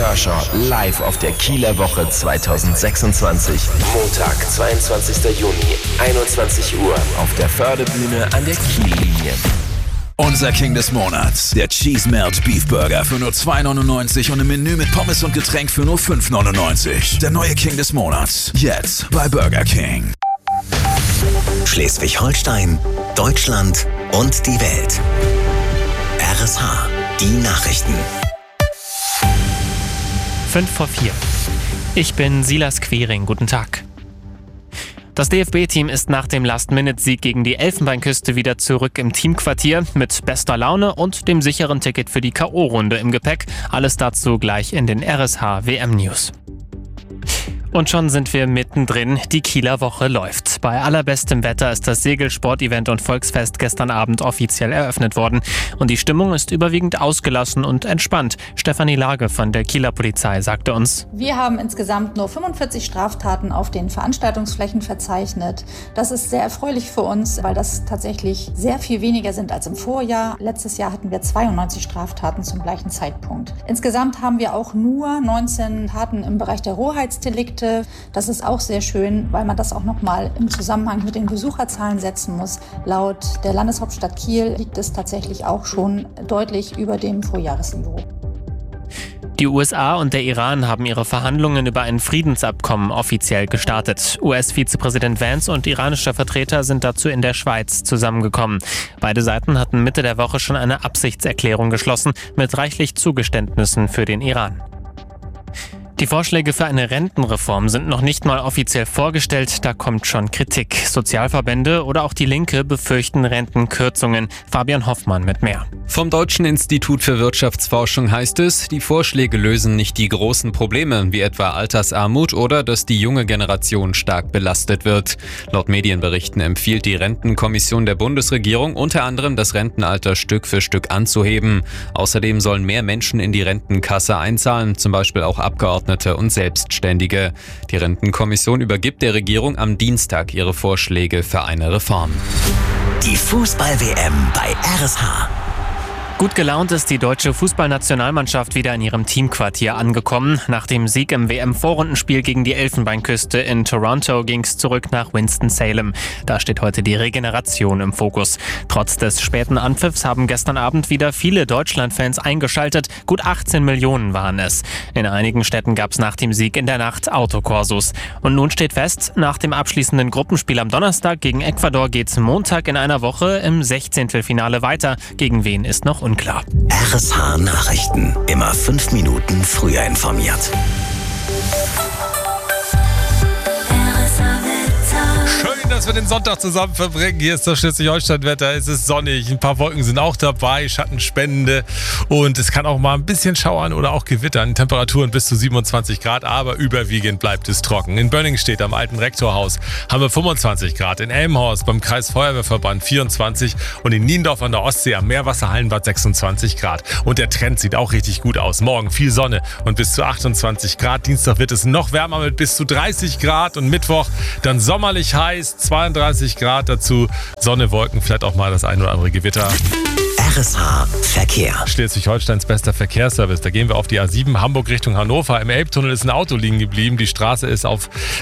Crusher live auf der Kieler Woche 2026. Montag, 22. Juni, 21 Uhr auf der Förderbühne an der Kiellinie. Unser King des Monats, der Cheese Melt Beef Burger für nur 2,99 und im Menü mit Pommes und Getränk für nur 5,99. Der neue King des Monats, jetzt bei Burger King. Schleswig-Holstein, Deutschland und die Welt. RSH, die Nachrichten. 5:04. Ich bin Silas Quering, guten Tag. Das DFB-Team ist nach dem Last-Minute-Sieg gegen die Elfenbeinküste wieder zurück im Teamquartier mit bester Laune und dem sicheren Ticket für die K.O.-Runde im Gepäck. Alles dazu gleich in den RSH WM-News. Und schon sind wir mittendrin, die Kieler Woche läuft. Bei allerbestem Wetter ist das Segelsport-Event und Volksfest gestern Abend offiziell eröffnet worden. Und die Stimmung ist überwiegend ausgelassen und entspannt. Stefanie Lage von der Kieler Polizei sagte uns: Wir haben insgesamt nur 45 Straftaten auf den Veranstaltungsflächen verzeichnet. Das ist sehr erfreulich für uns, weil das tatsächlich sehr viel weniger sind als im Vorjahr. Letztes Jahr hatten wir 92 Straftaten zum gleichen Zeitpunkt. Insgesamt haben wir auch nur 19 Taten im Bereich der Rohheitsdelikte. Das ist auch sehr schön, weil man das auch nochmal im Zusammenhang mit den Besucherzahlen setzen muss. Laut der Landeshauptstadt Kiel liegt es tatsächlich auch schon deutlich über dem Vorjahresniveau. Die USA und der Iran haben ihre Verhandlungen über ein Friedensabkommen offiziell gestartet. US-Vizepräsident Vance und iranische Vertreter sind dazu in der Schweiz zusammengekommen. Beide Seiten hatten Mitte der Woche schon eine Absichtserklärung geschlossen mit reichlich Zugeständnissen für den Iran. Die Vorschläge für eine Rentenreform sind noch nicht mal offiziell vorgestellt, da kommt schon Kritik. Sozialverbände oder auch die Linke befürchten Rentenkürzungen. Fabian Hoffmann mit mehr. Vom Deutschen Institut für Wirtschaftsforschung heißt es, die Vorschläge lösen nicht die großen Probleme, wie etwa Altersarmut oder dass die junge Generation stark belastet wird. Laut Medienberichten empfiehlt die Rentenkommission der Bundesregierung unter anderem, das Rentenalter Stück für Stück anzuheben. Außerdem sollen mehr Menschen in die Rentenkasse einzahlen, zum Beispiel auch Abgeordnete und Selbstständige. Die Rentenkommission übergibt der Regierung am Dienstag ihre Vorschläge für eine Reform. Die Fußball-WM bei RSH. Gut gelaunt ist die deutsche Fußballnationalmannschaft wieder in ihrem Teamquartier angekommen. Nach dem Sieg im WM-Vorrundenspiel gegen die Elfenbeinküste in Toronto ging es zurück nach Winston-Salem. Da steht heute die Regeneration im Fokus. Trotz des späten Anpfiffs haben gestern Abend wieder viele Deutschlandfans eingeschaltet. Gut 18 Millionen waren es. In einigen Städten gab es nach dem Sieg in der Nacht Autokorsos. Und nun steht fest, nach dem abschließenden Gruppenspiel am Donnerstag gegen Ecuador geht's Montag in einer Woche im 16. Finale weiter. Gegen wen ist noch unklar. RSH Nachrichten. Immer 5 Minuten früher informiert. Schön, dass wir den Sonntag zusammen verbringen. Hier ist das Schleswig-Holstein-Wetter. Es ist sonnig, ein paar Wolken sind auch dabei, Schattenspende und es kann auch mal ein bisschen schauern oder auch gewittern. Temperaturen bis zu 27 Grad, aber überwiegend bleibt es trocken. In Bönningstedt am alten Rektorhaus haben wir 25 Grad, in Elmhorst beim Kreisfeuerwehrverband 24 und in Niendorf an der Ostsee am Meerwasserhallenbad 26 Grad. Und der Trend sieht auch richtig gut aus. Morgen viel Sonne und bis zu 28 Grad. Dienstag wird es noch wärmer mit bis zu 30 Grad und Mittwoch dann sommerlich heiß, 32 Grad, dazu Sonne, Wolken, vielleicht auch mal das ein oder andere Gewitter. RSH Verkehr. Schleswig-Holsteins bester Verkehrsservice. Da gehen wir auf die A7 Hamburg Richtung Hannover. Im Elbtunnel ist ein Auto liegen geblieben. Die Straße ist auf